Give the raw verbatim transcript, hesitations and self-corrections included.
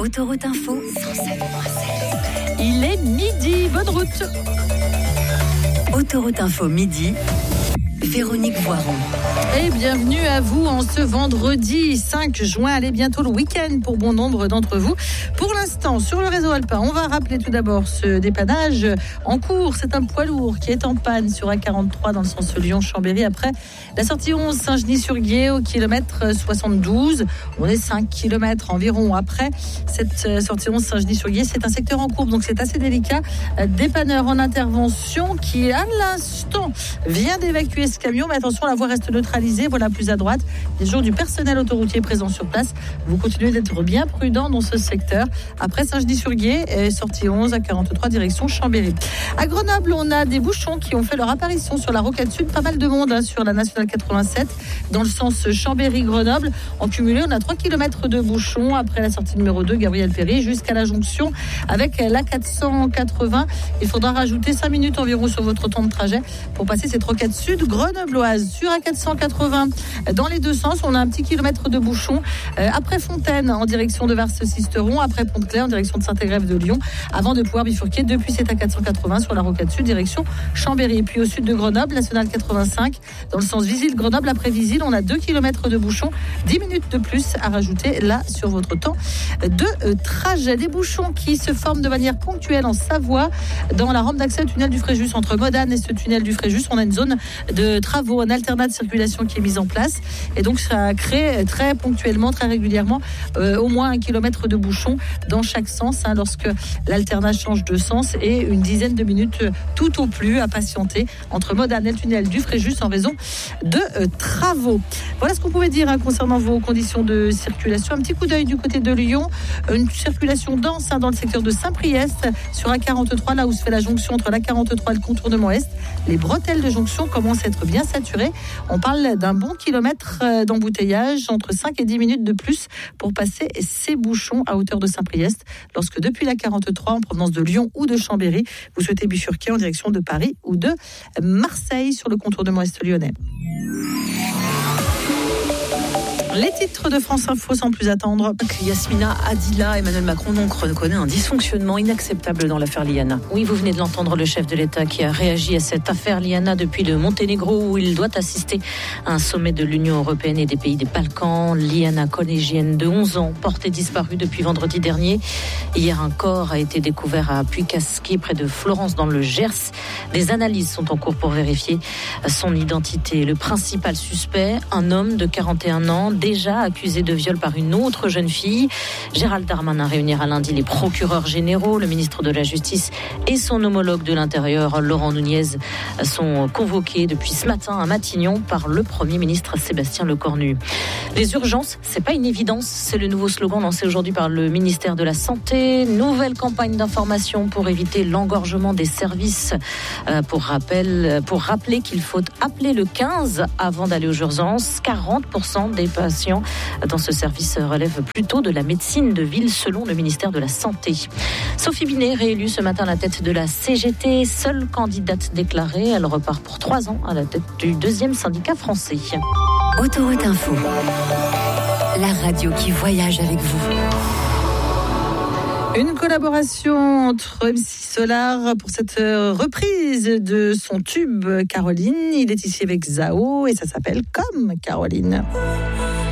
Autoroute Info, cent sept virgule sept. Il est midi, bonne route. Autoroute Info midi, Véronique Voiron. Et bienvenue à vous en ce vendredi cinq juin. Allez, bientôt le week-end pour bon nombre d'entre vous. Pour l'instant, sur le réseau alpin, on va rappeler tout d'abord ce dépannage en cours. C'est un poids lourd qui est en panne sur A quarante-trois dans le sens Lyon-Chambéry après la sortie onze Saint-Genis-sur-Guiers au kilomètre soixante-douze. On est cinq kilomètres environ après cette sortie onze Saint-Genis-sur-Guiers. C'est un secteur en courbe, donc c'est assez délicat. Dépanneur en intervention qui, à l'instant, vient d'évacuer ce camion. Mais attention, la voie reste neutralisée. Voilà, plus à droite, des jours du personnel autoroutier présent sur place. Vous continuez d'être bien prudent dans ce secteur. Après Saint-Genis-sur-Guiers, sortie onze à quarante-trois, direction Chambéry. À Grenoble, on a des bouchons qui ont fait leur apparition sur la rocade sud. Pas mal de monde hein, sur la nationale quatre-vingt-sept, dans le sens Chambéry-Grenoble. En cumulé, on a trois kilomètres de bouchons après la sortie numéro deux, Gabriel Péry, jusqu'à la jonction avec la quatre cent quatre-vingts. Il faudra rajouter cinq minutes environ sur votre temps de trajet pour passer cette rocade sud grenobloise. Sur A quatre cent quatre-vingts, dans les deux sens, on a un petit kilomètre de bouchons. Euh, après Fontaine, en direction de Vars-Sisteron, après Pont-de-Clair, en direction de Saint-Égrève de Lyon, avant de pouvoir bifurquer depuis cette A quatre cent quatre-vingts sur la rocade sud, direction Chambéry. Et puis au sud de Grenoble, nationale quatre-vingt-cinq, dans le sens Visil-Grenoble, après Visil, on a deux kilomètres de bouchons, dix minutes de plus à rajouter là sur votre temps de trajet. Des bouchons qui se forment de manière ponctuelle en Savoie, dans la rampe d'accès au tunnel du Fréjus. Entre Modane et ce tunnel du Fréjus, on a une zone de travaux en alternat de circulation qui est mise en place. Et donc ça crée très ponctuellement, très régulièrement, euh, au moins un kilomètre de bouchons dans chaque sens, hein, lorsque l'alternat change de sens, et une dizaine de minutes tout au plus à patienter entre Modane et le tunnel du Fréjus en raison de euh, travaux. Voilà ce qu'on pouvait dire hein, concernant vos conditions de circulation. Un petit coup d'œil du côté de Lyon, une circulation dense hein, dans le secteur de Saint-Priest sur A quarante-trois, là où se fait la jonction entre l'A quarante-trois et le contournement Est. Les bretelles de jonction commencent à être bien saturées. On parle d'un bon kilomètre d'embouteillage, entre cinq et dix minutes de plus pour passer ces bouchons à hauteur de Saint-Priest, lorsque depuis la quarante-trois, en provenance de Lyon ou de Chambéry, vous souhaitez bifurquer en direction de Paris ou de Marseille sur le contournement Est lyonnais. Les titres de France Info sans plus attendre. Yasmina Adila, Emmanuel Macron donc reconnaît un dysfonctionnement inacceptable dans l'affaire Liana. Oui, vous venez de l'entendre, le chef de l'État qui a réagi à cette affaire Liana depuis le Monténégro où il doit assister à un sommet de l'Union européenne et des pays des Balkans. Liana, collégienne de onze ans, portée disparue depuis vendredi dernier. Hier, un corps a été découvert à Puy-Casquier, près de Florence, dans le Gers. Des analyses sont en cours pour vérifier son identité. Le principal suspect, un homme de quarante et un ans, déjà accusé de viol par une autre jeune fille. Gérald Darmanin réunira lundi les procureurs généraux, le ministre de la Justice et son homologue de l'Intérieur, Laurent Nunez, sont convoqués depuis ce matin à Matignon par le Premier ministre Sébastien Lecornu. Les urgences, c'est pas une évidence, c'est le nouveau slogan lancé aujourd'hui par le ministère de la Santé. Nouvelle campagne d'information pour éviter l'engorgement des services. Euh, pour rappel, pour rappeler qu'il faut appeler le quinze avant d'aller aux urgences. quarante pour cent des patients dans ce service relèvent plutôt de la médecine de ville, selon le ministère de la Santé. Sophie Binet, réélue ce matin à la tête de la C G T, seule candidate déclarée. Elle repart pour trois ans à la tête du deuxième syndicat français. Autoroute Info, la radio qui voyage avec vous. Une collaboration entre M C Solar pour cette reprise de son tube Caroline. Il est ici avec Zao et ça s'appelle Comme Caroline.